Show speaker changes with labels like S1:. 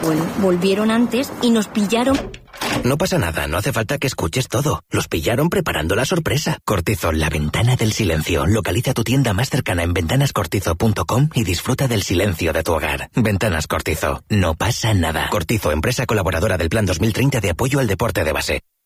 S1: volvieron antes y nos pillaron.
S2: No pasa nada, no hace falta que escuches todo. Los pillaron preparando la sorpresa. Cortizo, la ventana del silencio. Localiza tu tienda más cercana en ventanascortizo.com y disfruta del silencio de tu hogar. Ventanas Cortizo, no pasa nada. Cortizo, empresa colaboradora del Plan 2030 de apoyo al deporte de base.